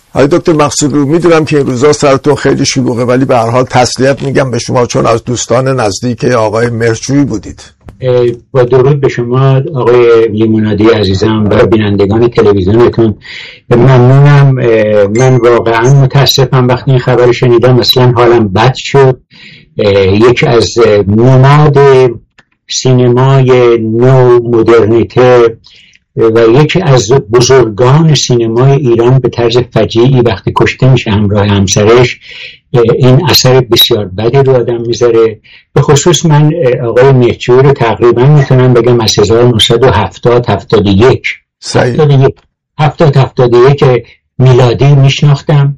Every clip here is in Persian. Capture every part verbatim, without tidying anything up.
آقای دکتر مقصودلو، میدونم که این روزا سرتون خیلی شلوغه، ولی به هر حال تسلیت میگم به شما، چون از دوستان نزدیک آقای مهرجویی بودید. با درود به شما آقای لیمونادی عزیزم و بینندگان تلویزیونتون ممنونم. من واقعا متاسفم وقتی این خبر شنیدم، مثلا حالم بد شد. یکی از نماد سینمای نو مدرنیته و یکی از بزرگان سینمای ایران به طرز فجیعی وقتی کشته میشه همراه همسرش، این اثر بسیار بدی رو آدم میذاره. به خصوص من آقای مهرجویی رو تقریبا میتونم بگم از هزار و نهصد و هفتاد هفتاد و یک هفتاد هفتاد و یک میلادی میشناختم.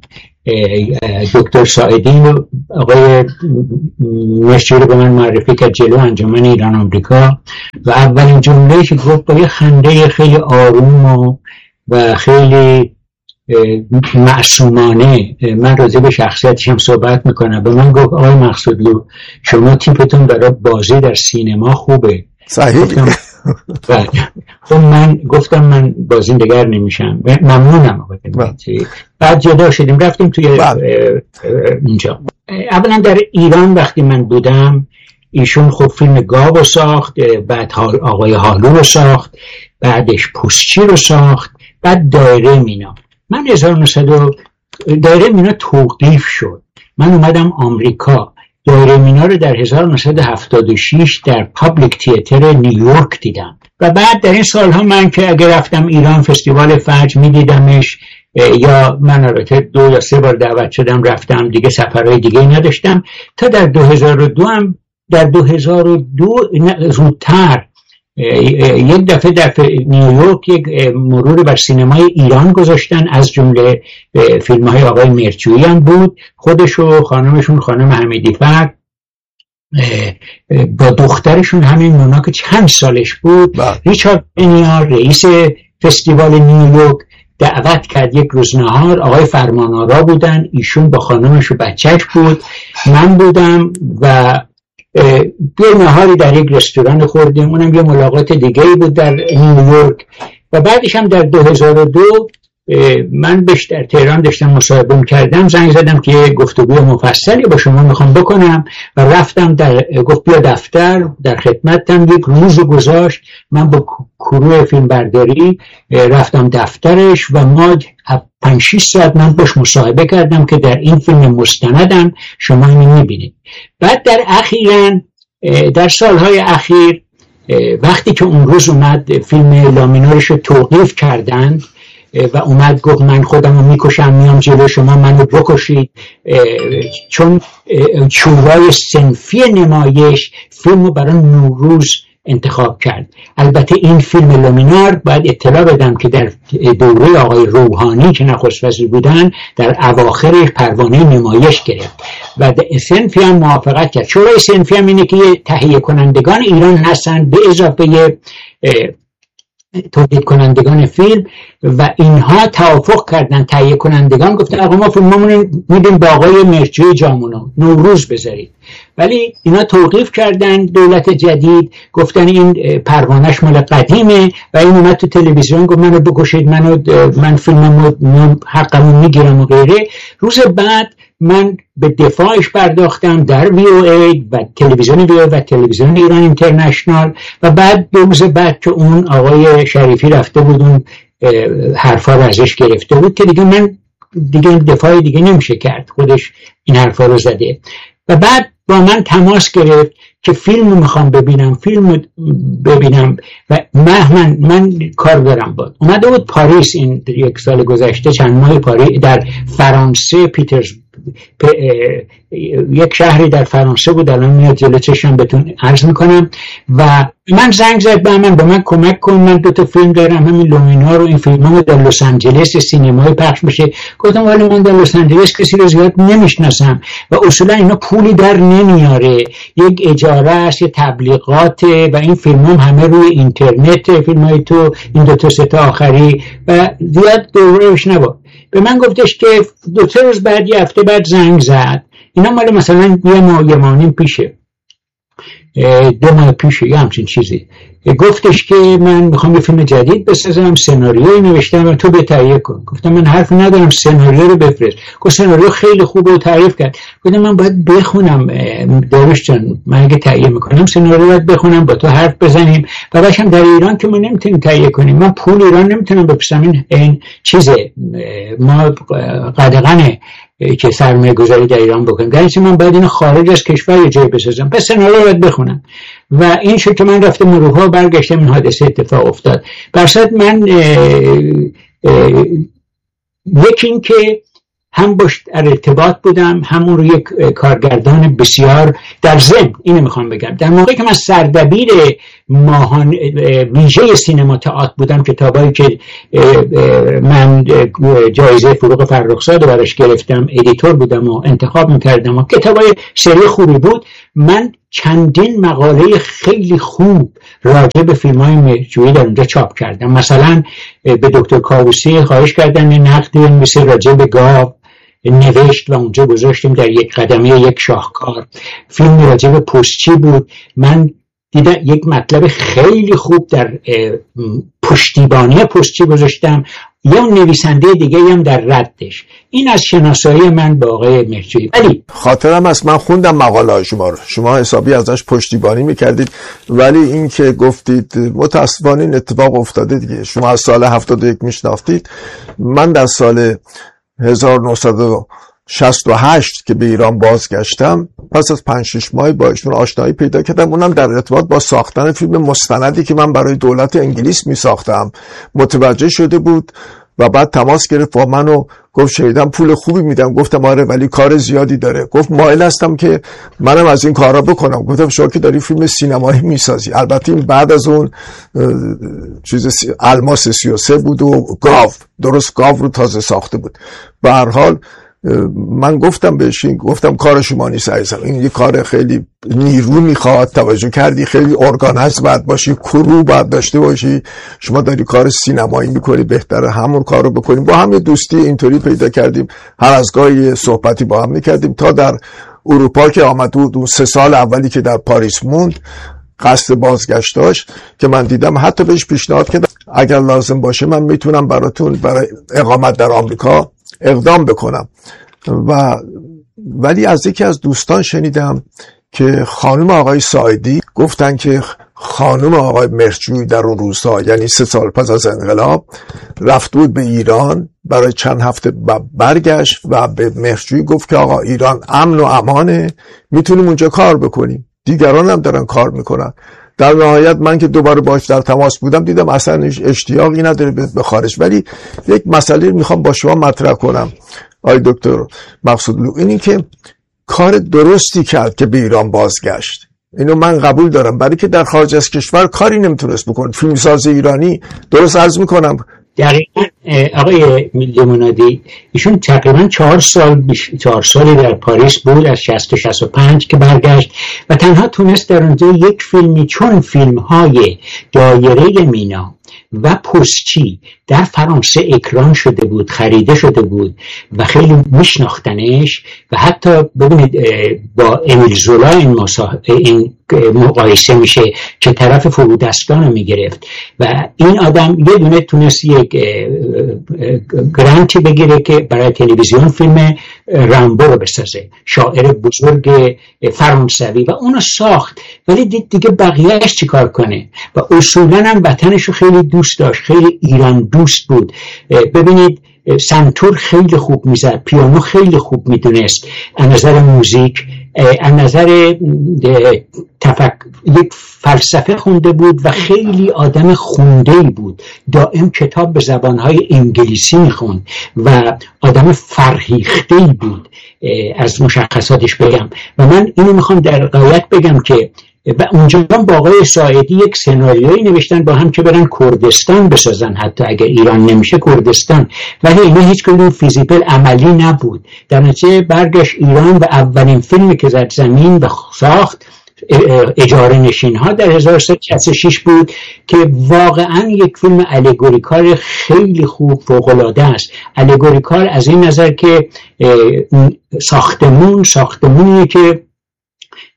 دکتر ساعدی و آقای مهرجویی رو به من معرفی کرد جلو انجمن ایران آمریکا و اولین جمله‌ای که گفت با یه خنده خیلی آروم و, و خیلی معصومانه، من راجع به شخصیتش هم صحبت میکنم، به من گفت آقای مقصودلو شما تیپتون برای بازی در سینما خوبه. صحیح. خب من گفتم من بازیگر نمیشم. ممنونم آقای مهرجویی. بعد جدا شدیم رفتیم توی اینجا. اولا در ایران وقتی من بودم ایشون خب فیلم گاو رو ساخت، بعد آقای هالو رو ساخت، بعدش پوستچی رو ساخت، بعد دایره مینا. من هزار و نهصد دایره مینا توقیف شد، من اومدم آمریکا. دایره مینا رو در هزار و نهصد و هفتاد و شش در پابلیک تئاتر نیویورک دیدم و بعد در این سالها من که اگر رفتم ایران فستیوال فجر میدیدمش، یا من البته دو یا سه بار دعوت شدم رفتم، دیگه سفرهای دیگه نداشتم تا در دو هزار و دو هم در دو هزار و دو زودتر یک دفعه در نیویورک یک مرور بر سینمای ایران گذاشتن، از جمله فیلم های آقای مهرجویی هم بود، خودش و خانمشون خانم حمیدی فرد با دخترشون همین مونا که چند سالش بود. ریچارد بنیار رئیس فستیوال نیویورک دعوت کرد یک روز نهار، آقای فرمانآرا بودن، ایشون با خانمش و بچهش بود، من بودم و یه نهاری در یک رستوران خوردیم، اونم یه ملاقات دیگه بود در نیویورک. و بعدش هم در دو هزار و دو من بهش در تهران داشتم مصاحبه کردم، زنگ زدم که یه گفتگوی مفصلی با شما میخوام بکنم و رفتم در گفت بیا دفتر، در خدمتم. یک روز گذاشت، من با کروی فیلم برداری رفتم دفترش و ما پنج شش ساعت من باش مصاحبه کردم که در این فیلم مستندم شما اینو میبینید. بعد در اخیراً در سالهای اخیر وقتی که اون روز اومد فیلم لامینارش رو توقیف کردن و اومد گفت من خودم رو میکشم میام جلو شما منو بکشید، چون شورای صنفی نمایش فیلم رو برای نوروز انتخاب کرد. البته این فیلم لومینار باید اطلاع بدم که در دوره آقای روحانی که نخست وزیر بودن در اواخرش پروانه نمایش گرفت و صنفی هم موافقت کرد. شورای صنفی هم اینه که تهیه کنندگان ایران هستن به اضافه تولید کنندگان فیلم و اینها توافق کردن، تهیه کنندگان گفتن آقا ما فیلممون میدیم با آقای مهرجویی جامونو نوروز بذارید، ولی اینا توقیف کردن. دولت جدید گفتن این پروانش مال قدیمه و این اومد تو تلویزیون گفت منو بکشید، منو من فیلممو حقمو میگیرم و غیره. روز بعد من به دفاعش پرداختم در وی او ای و تلویزیون وی او ای و تلویزیون ایران اینترنشنال و بعد دو روز بعد که اون آقای شریفی رفته بود اون حرفا رو ازش گرفته بود که دیگه من دیگه دفاع دیگه نمیشه کرد، خودش این حرفا رو زده و بعد با من تماس گرفت که فیلم میخوام ببینم فیلم ببینم و من, من, من کار دارم بود. اومده بود پاریس این یک سال گذشته چند ماه پاریس در فرانسه پیترز پ... یک شهری در فرانسه بود، الان میاد جلو چشم بهتون عرض میکنم و من زنگ زد به من با من کمک کن، من دو تا فیلم دارم همین لومینار و این فیلم‌ها در لس آنجلس سینمای پخش بشه. گفتم ولی من در لس آنجلس کسی رو زیاد نمیشناسم و اصولا اینا پولی در نمیاره، یک اجاره است، یه تبلیغات و این فیلم هم همه روی اینترنت، فیلم‌های تو این دو تا سه تا آخری و زیاد دورش نبود. به من گفتش که دو سه روز بعد یه هفته بعد زنگ زد، اینا مال مثلا یه ماه یه ماه نیم پیشه، دو ماه پیشه یا همچین چیزی، گفتش که من میخوام یه فیلم جدید بسازم، سناریوی نوشتم و تو به تهیه کن. گفتم من حرف ندارم، سناریو رو بفرست. گفت سناریو خیلی خوبه و تعریف کرد. گفتم من باید بخونم داروش جان، من اگه تهیه میکنم سناریو باید بخونم، با تو حرف بزنیم. و باشم در ایران که ما نمیتونیم تهیه کنیم، من پول ایران نمیتونم بپسم، این این چیزه ما قدغنه که سرمایه گذاری در ایران بکنم، در این من باید اینو خارج از کشور یه جای بسازم، پس سناریو باید بخونم. و این شد که من رفتم اروپا، برگشتم، این حادثه اتفاق افتاد. برصد من یکی این که هم باش در ارتباط بودم، همون رو یک کارگردان بسیار در ضمن اینو میخوام بگم، در موقعی که من سردبیر ماهان ویژه سینما تئاتر بودم، کتابایی که من جایزه فروغ فرخزاد رو براش گرفتم، ادیتور بودم و انتخاب میکردم و کتابای سری خوبی بود، من چندین مقاله خیلی خوب راجع به فیلم‌های مهرجویی در اونجا چاپ کردم. مثلا به دکتر کاووسی خواهش کردم یه نقدی بنویسه راجع به گاو، نوشت و اونجا گذاشتیم در یک قدمه یک شاهکار. فیلم راجع به پستچی بود، من دیدم یک مطلب خیلی خوب در پشتیبانی پستچی گذاشتم، یا نویسنده دیگه هم در ردش. این از شناسایی من با آقای مهرجویی. ولی خاطرم است من خوندم مقاله شما رو، شما حسابی ازش پشتیبانی میکردید، ولی این که گفتید متاسفانه این اتفاق افتاده دیگه. شما از سال هفتاد و یک میشناختید، من در سال هزار و نهصد و شصت و هشت که به ایران بازگشتم، پس از پنج شش ماه با ایشون آشنایی پیدا کردم، اونم در ارتباط با ساختن فیلم مستندی که من برای دولت انگلیس می ساختم متوجه شده بود و بعد تماس گرفت با من و گفت شنیدم پول خوبی میدم. گفتم آره ولی کار زیادی داره. گفت مایل هستم که منم از این کارا بکنم. گفتم شما که داری فیلم سینمایی میسازی، البته این بعد از اون چیز الماس سی و سه بود و گاو، درست گاو رو تازه ساخته بود. به هر حال من گفتم بهش، گفتم کار شما نیست عزیزم، این یه کار خیلی نیرو میخواد، توجه کردی خیلی ارگانایز باید باشی، کرو باید داشته باشی، شما داری کار سینمایی میکنی، بهتره همون کارو بکنیم. با هم یه دوستی اینطوری پیدا کردیم، هر از گاهی صحبتی با هم میکردیم تا در اروپا که آمد دو سه سال اولی که در پاریس موند قصد بازگشت داشت که من دیدم، حتی بهش پیشنهاد کردم اگر لازم باشه من میتونم براتون برای اقامت در آمریکا اقدام بکنم. و ولی از یکی از دوستان شنیدم که خانم آقای ساعدی گفتن که خانم آقای مهرجویی در اون روزها، یعنی سه سال پس از انقلاب، رفت بود به ایران برای چند هفته، برگشت و به مهرجویی گفت که آقا ایران امن و امانه، میتونیم اونجا کار بکنیم، دیگران هم دارن کار میکنن. در نهایت من که دوباره باش در تماس بودم دیدم اصلا اشتیاقی نداره به خارج. ولی یک مسئله میخوام با شما مطرح کنم آقای دکتر مقصودلو، اینی که کار درستی کرد که به ایران بازگشت، اینو من قبول دارم، برای که در خارج از کشور کاری نمیتونست بکنه. فیلمساز ایرانی، درست عرض میکنم دقیقا آقای لیمونادی، ایشون تقریبا چهار سال چهار سالی در پاریس بود، از شصت تا شصت و پنج که برگشت و تنها تونست در اونجا یک فیلمی، چون فیلم های دایره مینا و پستچی در فرانسه اکران شده بود، خریده شده بود و خیلی میشناختنش و حتی ببینید با امیل زولا این, این مقایسه میشه که طرف فرودستان رو میگرفت و این آدم یه دونه تونست یک گرانتی بگیره که برای تلویزیون فیلم رامبو رو بسازه، شاعر بزرگ فرانسوی، و اونو ساخت. ولی دید دیگه بقیهش چی کار کنه و اصولا هم وطنش رو خیلی دوست داشت، خیلی ایران دوست بود. ببینید سنتور خیلی خوب میزد، پیانو خیلی خوب میدونست، از نظر موزیک، از نظر تفکر یک فلسفه خونده بود و خیلی آدم خونده‌ای بود، دائم کتاب به زبانهای انگلیسی میخوند و آدم فرهیخته‌ای بود. از مشخصاتش بگم و من اینو میخوام در غایت بگم که و اونجا با آقای ساعدی یک سناریویی نوشتن با هم که برن کردستان بسازن، حتی اگر ایران نمیشه کردستان، ولی اینا هیچ کدوم فیزیبل عملی نبود. در نتیجه برگشت ایران و اولین فیلمی که زد زمین و ساخت اجاره نشین ها در هزار و سیصد و شصت و شش بود که واقعا یک فیلم الگوریکال خیلی خوب فوق‌العاده است. الگوریکال از این نظر که ساختمون ساختمونی که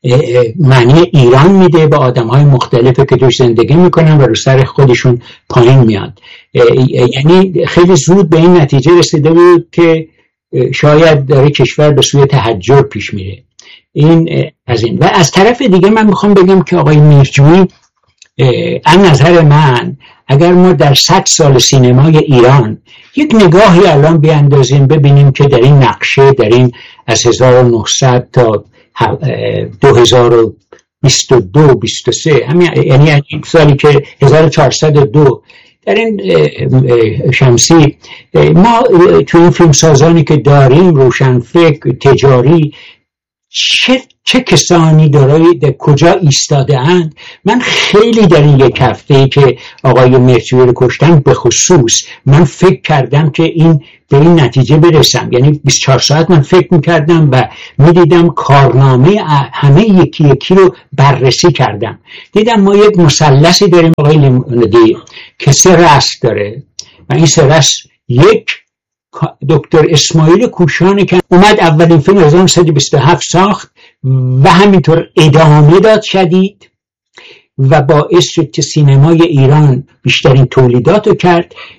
معنی ایران میده، با آدم‌های مختلفی که توش زندگی میکنن و رو سر خودشون پایین میاد. یعنی خیلی زود به این نتیجه رسیده بود که شاید داره کشور به سوی تحجر پیش میره. این از این. و از طرف دیگه من میخوام بگم که آقای میرجویی از نظر من اگر ما در صد سال سینمای ایران یک نگاهی الان بیاندازیم ببینیم که در این نقشه، در این از هزار و نهصد تا دو هزار و بیست و دو بیست و سه، همین یعنی این سالی که هزار و چهارصد و دو در این شمسی، ما تو این فیلمسازانی که داریم روشنفکر تجاری چه چه کسانی دارای در کجا ایستاده اند. من خیلی در این یک هفته که آقای میرجویی رو کشتن به خصوص من فکر کردم که این به این نتیجه برسم. یعنی بیست و چهار ساعت من فکر میکردم و میدیدم کارنامه همه یکی یکی رو بررسی کردم. دیدم ما یک مثلثی داریم آقای لیموندی که سه رأس داره و این سه رأس، یک دکتر اسماعیل کوشانی که اومد اولین فیلم هزار و نهصد و بیست و هفت ساخت و همینطور ادامه داد شدید و باعث شد که سینمای ایران بیشترین تولیدات رو کرد.